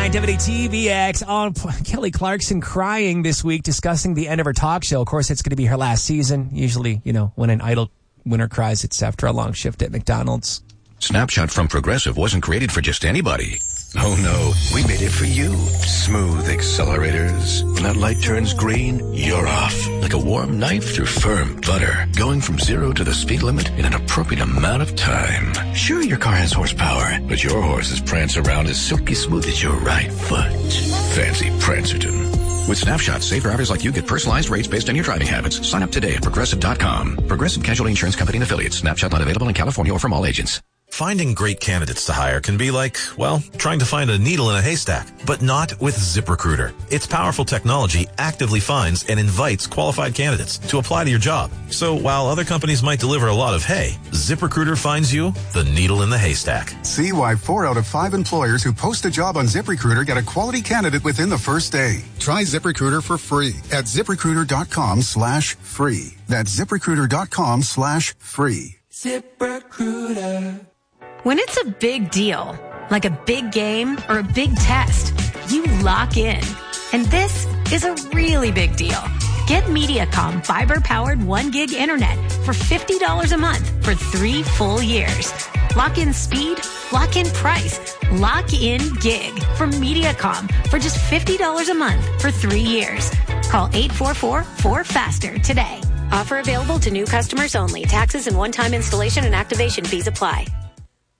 94.9 WTVX on Kelly Clarkson crying this week discussing the end of her talk show. Of course, it's going to be her last season. Usually, when an Idol winner cries, it's after a long shift at McDonald's. Snapshot from Progressive wasn't created for just anybody. Oh no, we made it for you. Smooth accelerators. When that light turns green, you're off. Like a warm knife through firm butter. Going from 0 to the speed limit in an appropriate amount of time. Sure, your car has horsepower, but your horses prance around as silky smooth as your right foot. Fancy Prancerton. With Snapshot, safe drivers like you get personalized rates based on your driving habits. Sign up today at Progressive.com. Progressive Casualty Insurance Company and Affiliates. Snapshot not available in California or from all agents. Finding great candidates to hire can be like, trying to find a needle in a haystack, but not with ZipRecruiter. Its powerful technology actively finds and invites qualified candidates to apply to your job. So while other companies might deliver a lot of hay, ZipRecruiter finds you the needle in the haystack. See why 4 out of 5 employers who post a job on ZipRecruiter get a quality candidate within the first day. Try ZipRecruiter for free at ZipRecruiter.com/free. That's ZipRecruiter.com/free. ZipRecruiter. When it's a big deal, like a big game or a big test, you lock in. And this is a really big deal. Get Mediacom fiber-powered 1 gig internet for $50 a month for 3 full years. Lock in speed, lock in price, lock in gig from Mediacom for just $50 a month for 3 years. Call 844-4FASTER today. Offer available to new customers only. Taxes and one-time installation and activation fees apply.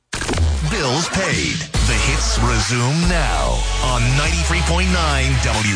Bills paid. The hits resume now on 93.9 WTVX.